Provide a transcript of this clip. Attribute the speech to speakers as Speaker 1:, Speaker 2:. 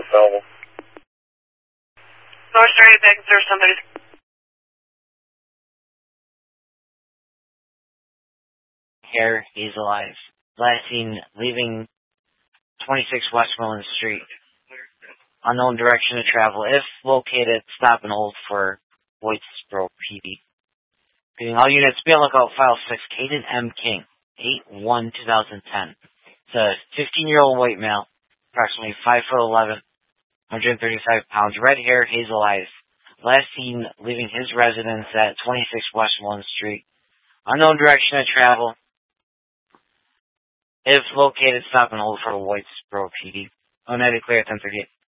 Speaker 1: available.
Speaker 2: North 30, back there, somebody.
Speaker 3: Hair, Hazel Eyes. Last seen leaving 26 Westmoreland Street. Unknown direction of travel. If located, stop and hold for Whitesboro PD. Getting all units, be on lookout, file 6, Caden M. King, 8/1/2010. It's a 15-year-old white male, approximately 5'11", 135 pounds, red hair, hazel eyes. Last seen leaving his residence at 26 Westmoreland Street. Unknown direction of travel. If located, stop and hold for Whitesboro PD. United clear at 10:38.